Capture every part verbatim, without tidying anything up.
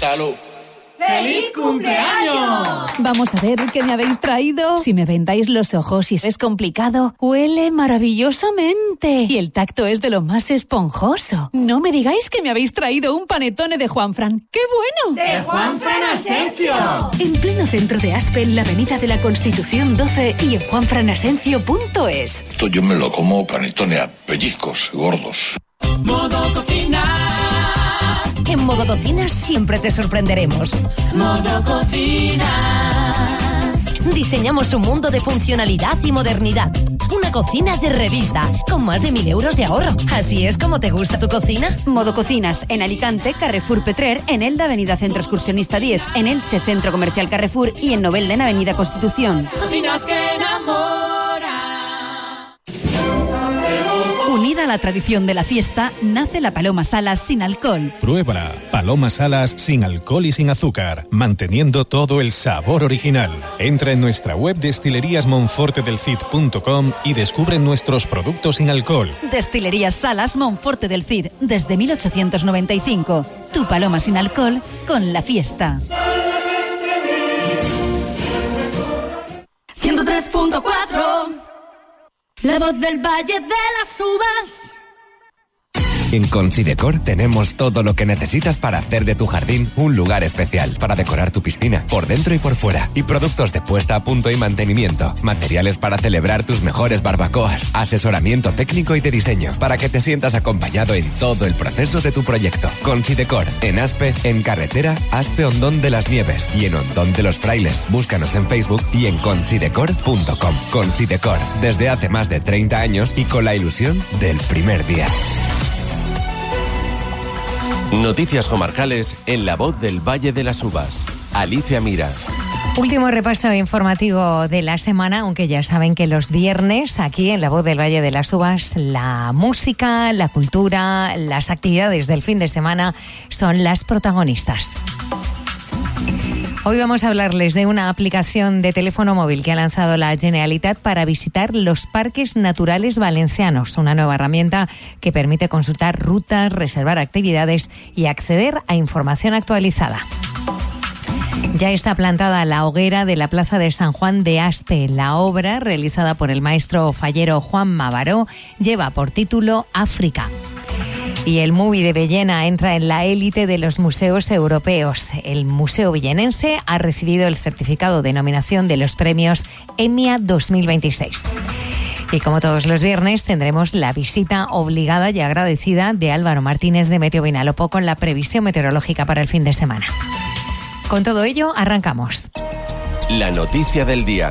Salud. ¡Feliz cumpleaños! Vamos a ver qué me habéis traído. Si me vendáis los ojos y es complicado, huele maravillosamente. Y el tacto es de lo más esponjoso. No me digáis que me habéis traído un panetone de Juanfran. ¡Qué bueno! ¡De Juanfran Asencio! En pleno centro de Aspe, en la avenida de la Constitución doce y en juanfran asencio punto es. Esto yo me lo como panetone a pellizcos gordos. Modo cocina. En Modo Cocinas siempre te sorprenderemos. Modo Cocinas. Diseñamos un mundo de funcionalidad y modernidad. Una cocina de revista, con más de mil euros de ahorro. ¿Así es como te gusta tu cocina? Modo Cocinas, en Alicante, Carrefour Petrer, en Elda, Avenida Centro Excursionista diez, en Elche, Centro Comercial Carrefour y en Novelda, en Avenida Constitución. Cocinas que enamoran. Unida a la tradición de la fiesta, nace la Paloma Salas sin alcohol. Pruébala. Paloma Salas sin alcohol y sin azúcar, manteniendo todo el sabor original. Entra en nuestra web destilerías monforte del cid punto com y descubre nuestros productos sin alcohol. Destilerías Salas Monforte del Cid, desde mil ochocientos noventa y cinco. Tu paloma sin alcohol con la fiesta. ciento tres punto cuatro. La voz del Valle de las Uvas. En Considecor tenemos todo lo que necesitas para hacer de tu jardín un lugar especial, para decorar tu piscina, por dentro y por fuera, y productos de puesta a punto y mantenimiento, materiales para celebrar tus mejores barbacoas, asesoramiento técnico y de diseño, para que te sientas acompañado en todo el proceso de tu proyecto. Considecor, en Aspe, en carretera Aspe Hondón de las Nieves y en Hondón de los Frailes. Búscanos en Facebook y en considecor punto com. Considecor, desde hace más de treinta años y con la ilusión del primer día. Noticias comarcales en La Voz del Valle de las Uvas. Alicia Mira. Último repaso informativo de la semana, aunque ya saben que los viernes aquí en La Voz del Valle de las Uvas la música, la cultura, las actividades del fin de semana son las protagonistas. Hoy vamos a hablarles de una aplicación de teléfono móvil que ha lanzado la Generalitat para visitar los parques naturales valencianos, una nueva herramienta que permite consultar rutas, reservar actividades y acceder a información actualizada. Ya está plantada la hoguera de la Plaza de San Juan de Aspe. La obra, realizada por el maestro fallero Juan Mavaró, lleva por título África. Y el M U V I de Villena entra en la élite de los museos europeos. El Museo Villenense ha recibido el certificado de nominación de los premios EMIA dos mil veintiséis. Y como todos los viernes tendremos la visita obligada y agradecida de Álvaro Martínez de Meteo Vinalopó con la previsión meteorológica para el fin de semana. Con todo ello, arrancamos. La noticia del día.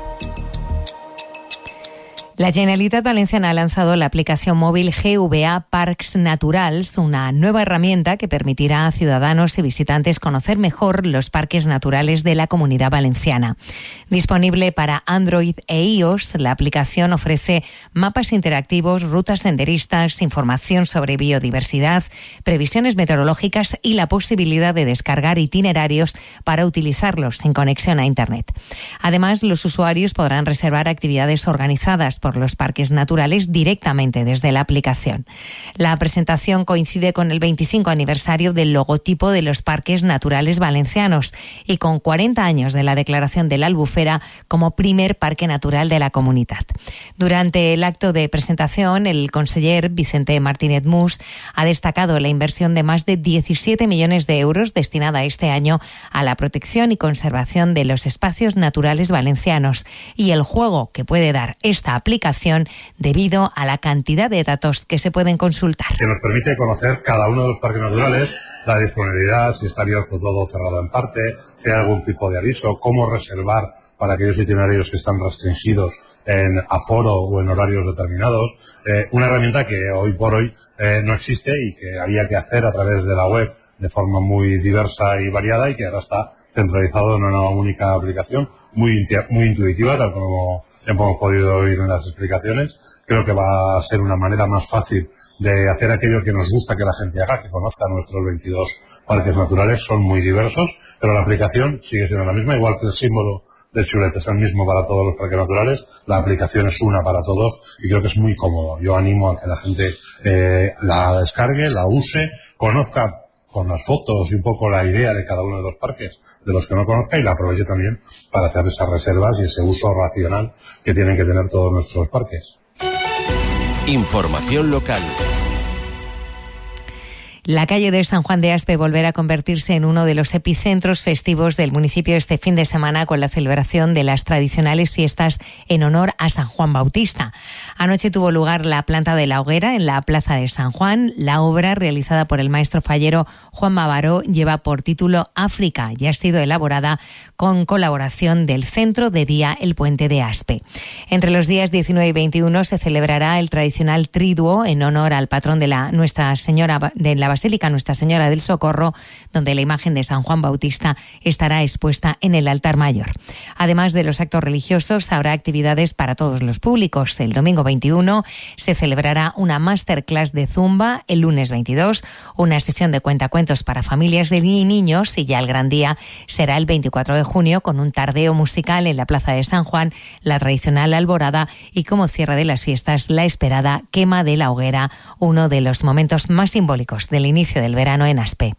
La Generalitat Valenciana ha lanzado la aplicación móvil G V A Parcs Naturals, una nueva herramienta que permitirá a ciudadanos y visitantes conocer mejor los parques naturales de la Comunidad Valenciana. Disponible para Android e iOS, la aplicación ofrece mapas interactivos, rutas senderistas, información sobre biodiversidad, previsiones meteorológicas y la posibilidad de descargar itinerarios para utilizarlos sin conexión a Internet. Además, los usuarios podrán reservar actividades organizadas por los parques naturales directamente desde la aplicación. La presentación coincide con el veinticinco aniversario del logotipo de los parques naturales valencianos y con cuarenta años de la declaración de la Albufera como primer parque natural de la comunidad. Durante el acto de presentación, el conseller Vicente Martínez Mus ha destacado la inversión de más de diecisiete millones de euros destinada este año a la protección y conservación de los espacios naturales valencianos y el juego que puede dar esta aplicación debido a la cantidad de datos que se pueden consultar. Que nos permite conocer cada uno de los parques naturales, la disponibilidad, si está abierto todo o cerrado en parte, si hay algún tipo de aviso, cómo reservar para aquellos itinerarios que están restringidos en aforo o en horarios determinados. Eh, una herramienta que hoy por hoy eh, no existe y que había que hacer a través de la web de forma muy diversa y variada y que ahora está centralizado en una única aplicación muy, muy intuitiva, tal como hemos podido oír en las explicaciones. Creo que va a ser una manera más fácil de hacer aquello que nos gusta que la gente haga, que conozca nuestros veintidós parques naturales. Son muy diversos, pero la aplicación sigue siendo la misma, igual que el símbolo del chulet es el mismo para todos los parques naturales. La aplicación es una para todos y creo que es muy cómodo. Yo animo a que la gente eh, la descargue, la use, conozca con las fotos y un poco la idea de cada uno de los parques, de los que no conozca, y la aproveche también para hacer esas reservas y ese uso racional que tienen que tener todos nuestros parques. Información local. La calle de San Juan de Aspe volverá a convertirse en uno de los epicentros festivos del municipio este fin de semana con la celebración de las tradicionales fiestas en honor a San Juan Bautista. Anoche tuvo lugar la planta de la hoguera en la plaza de San Juan. La obra, realizada por el maestro fallero Juan Mavaró, lleva por título África y ha sido elaborada con colaboración del Centro de Día El Puente de Aspe. Entre los días diecinueve y veintiuno se celebrará el tradicional triduo en honor al patrón de la Nuestra Señora de la Basílica Nuestra Señora del Socorro, donde la imagen de San Juan Bautista estará expuesta en el altar mayor. Además de los actos religiosos, habrá actividades para todos los públicos. El domingo veintiuno se celebrará una masterclass de zumba, el lunes veintidós una sesión de cuentacuentos para familias y niños, y ya el gran día será el veinticuatro de junio con un tardeo musical en la plaza de San Juan, la tradicional alborada y como cierre de las fiestas la esperada quema de la hoguera, uno de los momentos más simbólicos del inicio del verano en Aspe.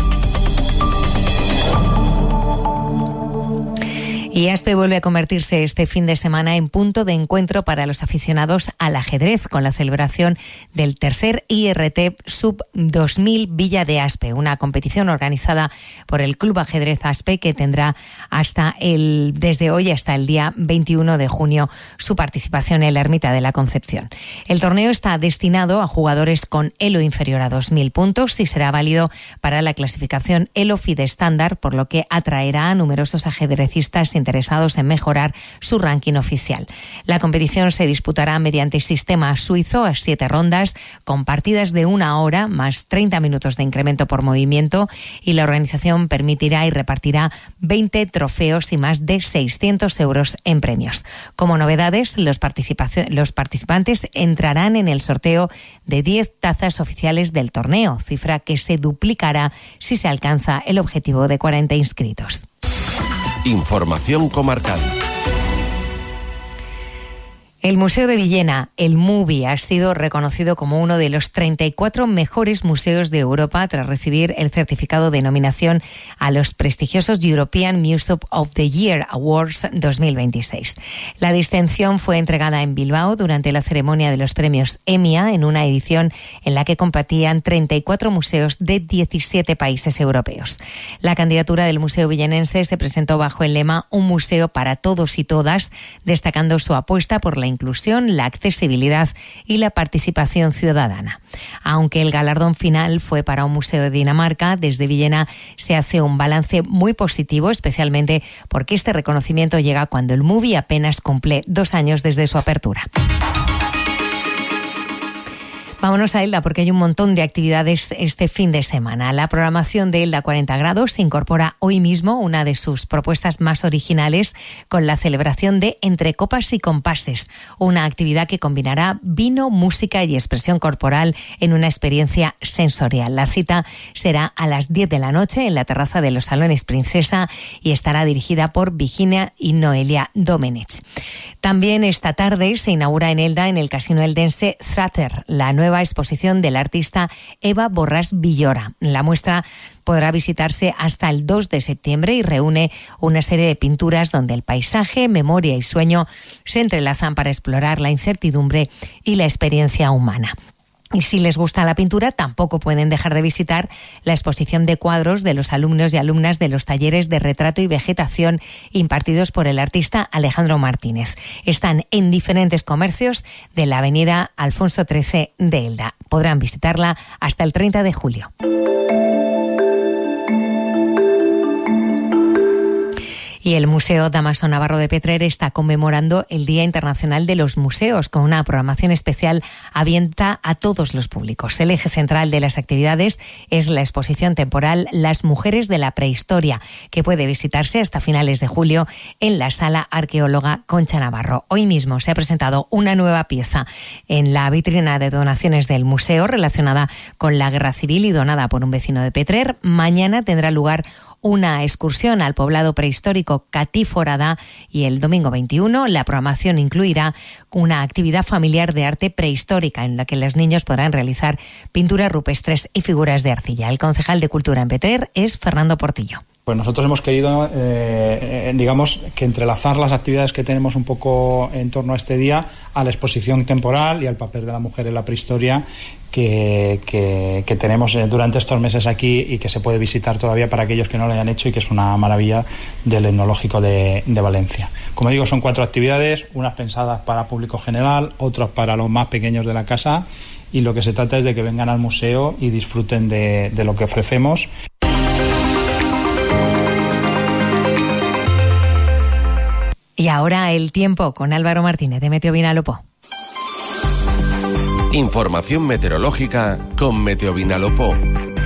Y Aspe vuelve a convertirse este fin de semana en punto de encuentro para los aficionados al ajedrez, con la celebración del tercer I R T Sub dos mil Villa de Aspe, una competición organizada por el Club Ajedrez Aspe que tendrá hasta el desde hoy hasta el día veintiuno de junio su participación en la Ermita de la Concepción. El torneo está destinado a jugadores con elo inferior a dos mil puntos y será válido para la clasificación elo FIDE estándar, por lo que atraerá a numerosos ajedrecistas interesados en mejorar su ranking oficial. La competición se disputará mediante sistema suizo a siete rondas, con partidas de una hora más treinta minutos de incremento por movimiento, y la organización permitirá y repartirá veinte trofeos y más de seiscientos euros en premios. Como novedades, los, los participantes entrarán en el sorteo de diez tazas oficiales del torneo, cifra que se duplicará si se alcanza el objetivo de cuarenta inscritos. Información comarcal. El Museo de Villena, el MUVI, ha sido reconocido como uno de los treinta y cuatro mejores museos de Europa tras recibir el certificado de nominación a los prestigiosos European Museum of the Year Awards dos mil veintiséis. La distinción fue entregada en Bilbao durante la ceremonia de los premios EMIA, en una edición en la que competían treinta y cuatro museos de diecisiete países europeos. La candidatura del Museo Villenense se presentó bajo el lema Un museo para todos y todas, destacando su apuesta por la inclusión, la accesibilidad y la participación ciudadana. Aunque el galardón final fue para un museo de Dinamarca, desde Villena se hace un balance muy positivo, especialmente porque este reconocimiento llega cuando el MUVI apenas cumple dos años desde su apertura. Vámonos a Elda, porque hay un montón de actividades este fin de semana. La programación de Elda cuarenta grados incorpora hoy mismo una de sus propuestas más originales con la celebración de Entre Copas y Compases, una actividad que combinará vino, música y expresión corporal en una experiencia sensorial. La cita será a las diez de la noche en la terraza de los Salones Princesa y estará dirigida por Virginia y Noelia Domenech. También esta tarde se inaugura en Elda, en el Casino eldense, Zrater, la nueva exposición del artista Eva Borràs Villora. La muestra podrá visitarse hasta el dos de septiembre y reúne una serie de pinturas donde el paisaje, memoria y sueño se entrelazan para explorar la incertidumbre y la experiencia humana. Y si les gusta la pintura, tampoco pueden dejar de visitar la exposición de cuadros de los alumnos y alumnas de los talleres de retrato y vegetación impartidos por el artista Alejandro Martínez. Están en diferentes comercios de la avenida Alfonso trece de Elda. Podrán visitarla hasta el treinta de julio. Y el Museo Dámaso Navarro de Petrer está conmemorando el Día Internacional de los Museos con una programación especial abierta a todos los públicos. El eje central de las actividades es la exposición temporal Las Mujeres de la Prehistoria, que puede visitarse hasta finales de julio en la Sala Arqueóloga Concha Navarro. Hoy mismo se ha presentado una nueva pieza en la vitrina de donaciones del museo relacionada con la Guerra Civil y donada por un vecino de Petrer. Mañana tendrá lugar una excursión al poblado prehistórico Catíforada y el domingo veintiuno la programación incluirá una actividad familiar de arte prehistórica en la que los niños podrán realizar pinturas rupestres y figuras de arcilla. El concejal de Cultura en Petrer es Fernando Portillo. Pues nosotros hemos querido, eh, digamos, que entrelazar las actividades que tenemos un poco en torno a este día a la exposición temporal y al papel de la mujer en la prehistoria que, que, que tenemos durante estos meses aquí y que se puede visitar todavía para aquellos que no lo hayan hecho y que es una maravilla del Etnológico de, de Valencia. Como digo, son cuatro actividades, unas pensadas para público general, otras para los más pequeños de la casa, y lo que se trata es de que vengan al museo y disfruten de, de lo que ofrecemos. Y ahora el tiempo con Álvaro Martínez de Meteovinalopó. Información meteorológica con Meteovinalopó.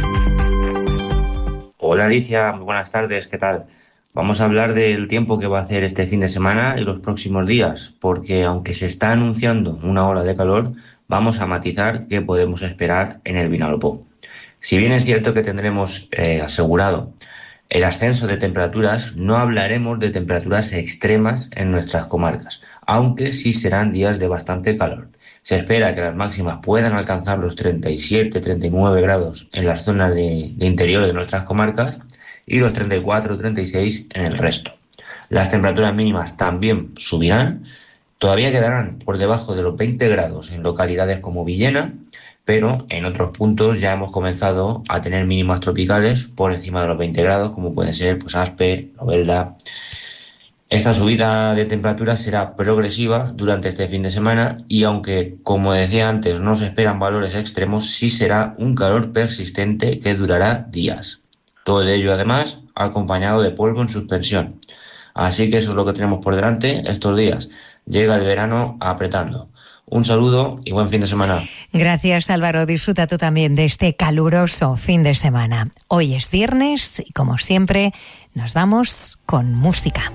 Hola Alicia, muy buenas tardes, ¿qué tal? Vamos a hablar del tiempo que va a hacer este fin de semana y los próximos días, porque aunque se está anunciando una ola de calor, vamos a matizar qué podemos esperar en el Vinalopó. Si bien es cierto que tendremos eh, asegurado el ascenso de temperaturas, no hablaremos de temperaturas extremas en nuestras comarcas, aunque sí serán días de bastante calor. Se espera que las máximas puedan alcanzar los treinta y siete a treinta y nueve grados en las zonas de, de interior de nuestras comarcas y los treinta y cuatro a treinta y seis en el resto. Las temperaturas mínimas también subirán, todavía quedarán por debajo de los veinte grados en localidades como Villena, pero en otros puntos ya hemos comenzado a tener mínimas tropicales por encima de los veinte grados, como puede ser pues Aspe, Novelda. Esta subida de temperaturas será progresiva durante este fin de semana y aunque, como decía antes, no se esperan valores extremos, sí será un calor persistente que durará días. Todo ello, además, acompañado de polvo en suspensión. Así que eso es lo que tenemos por delante estos días. Llega el verano apretando. Un saludo y buen fin de semana. Gracias, Álvaro. Disfruta tú también de este caluroso fin de semana. Hoy es viernes y, como siempre, nos vamos con música.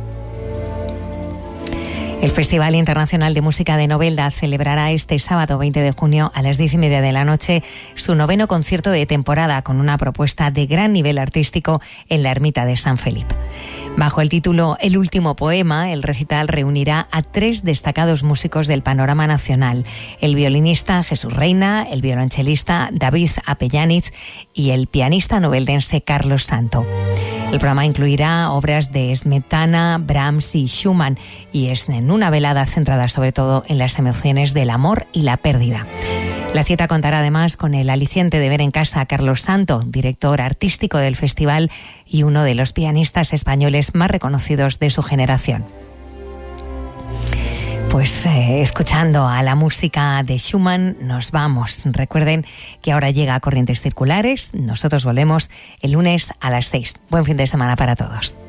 El Festival Internacional de Música de Novelda celebrará este sábado veinte de junio a las diez y media de la noche su noveno concierto de temporada con una propuesta de gran nivel artístico en la Ermita de San Felipe. Bajo el título El último poema, el recital reunirá a tres destacados músicos del panorama nacional: el violinista Jesús Reina, el violonchelista David Apellaniz y el pianista noveldense Carlos Santo. El programa incluirá obras de Smetana, Brahms y Schumann y es en una velada centrada sobre todo en las emociones del amor y la pérdida. La cita contará además con el aliciente de ver en casa a Carlos Santo, director artístico del festival y uno de los pianistas españoles más reconocidos de su generación. Pues eh, escuchando a la música de Schumann nos vamos. Recuerden que ahora llega a Corrientes Circulares. Nosotros volvemos el lunes a las seis. Buen fin de semana para todos.